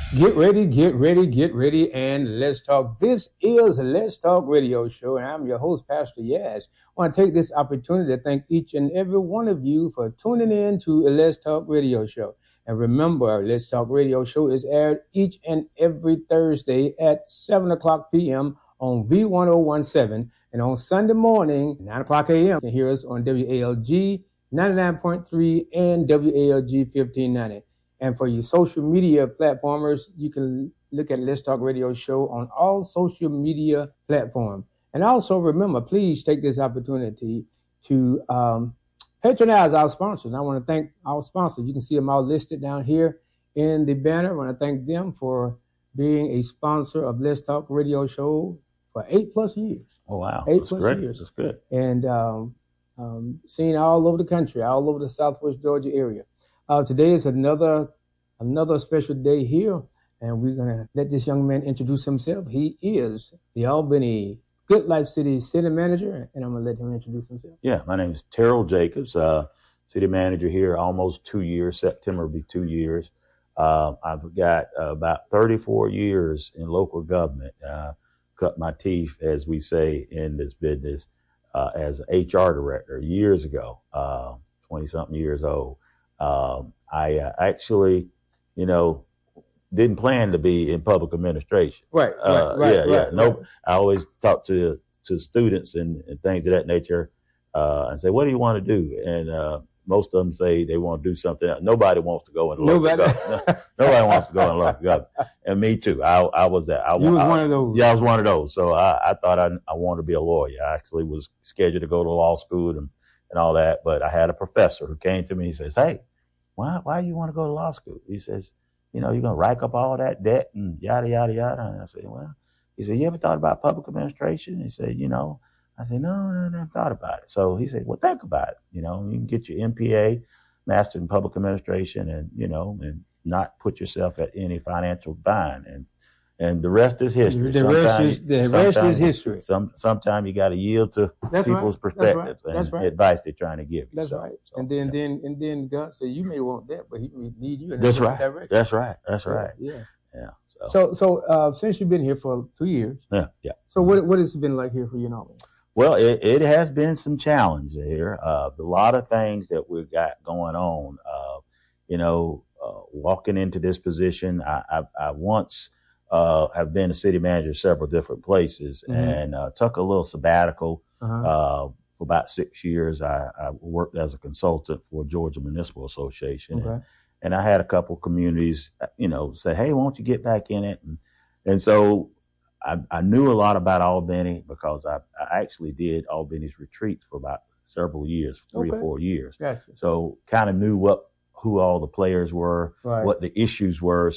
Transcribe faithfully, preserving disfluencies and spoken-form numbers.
Get ready, get ready, get ready, and let's talk. This is Let's Talk Radio Show, and I'm your host, Pastor Yaz. I want to take this opportunity to thank each and every one of you for tuning in to a Let's Talk Radio Show. And remember, our Let's Talk Radio Show is aired each and every Thursday at seven o'clock p.m. on V ten seventeen, and on Sunday morning, nine o'clock a.m. You can hear us on W A L G ninety-nine point three and W A L G fifteen ninety. And for your social media platformers, you can look at Let's Talk Radio Show on all social media platforms. And also remember, please take this opportunity to um, patronize our sponsors. I want to thank our sponsors. You can see them all listed down here in the banner. I want to thank them for being a sponsor of Let's Talk Radio Show for eight plus years. Oh, wow. Eight That's plus great. years. That's good. And um, um, seen all over the country, all over the Southwest Georgia area. Uh, today is another another special day here, and we're going to let this young man introduce himself. He is the Albany Good Life City City Manager, and I'm going to let him introduce himself. Yeah, my name is Terrell Jacobs, uh, City Manager here, almost two years. September will be two years. Uh, I've got uh, about thirty-four years in local government. Uh, cut my teeth, as we say in this business, uh, as an H R director years ago, uh, twenty-something years old. Um, I uh, actually, you know, didn't plan to be in public administration. Right, right, uh, right. Yeah, right, yeah. Right. No, I always talk to to students and, and things of that nature, uh, and say, "What do you want to do?" And uh, most of them say they want to do something else. Nobody wants to go in local Nobody. government. Nobody wants to go in local government. And me too. I I was that. I, You was I, one of those. Yeah, I was one of those. So I, I thought I I wanted to be a lawyer. I actually was scheduled to go to law school and, and all that, but I had a professor who came to me and says, "Hey, why why you want to go to law school?" He says, "You know, you're gonna rack up all that debt and yada yada yada." And I said, "Well," he said, "You ever thought about public administration?" He said, "You know," I said, "No, no, I never thought about it." So he said, "Well, think about it. You know, you can get your M P A, Master in Public Administration, and you know, and not put yourself at any financial bind." And and the rest is history. The rest is, the rest is history. Some sometimes you got to yield to That's people's right. perspectives That's right. That's and right. advice they're trying to give you. That's So- right. so, and then, yeah. then, and then God said, "You may want that, but He may need you in a That's different right. direction." That's right. That's right. Yeah. Yeah. So, So, so uh, since you've been here for two years, yeah, yeah. so what what has it been like here for you in Albany? Well, it, it has been some challenge here. Uh, a lot of things that we've got going on. Uh, you know, uh, walking into this position, I, I, I once uh, have been a city manager several different places, Mhm. and uh, took a little sabbatical. Uh-huh. Uh, for about six years, I, I worked as a consultant for Georgia Municipal Association. Okay. And, and I had a couple communities, you know, say, "Hey, won't you get back in it?" And, and so I, I knew a lot about Albany because I, I actually did Albany's retreats for about several years, three Okay. or four years. Gotcha. So kind of knew what who all the players were, Right. what the issues were.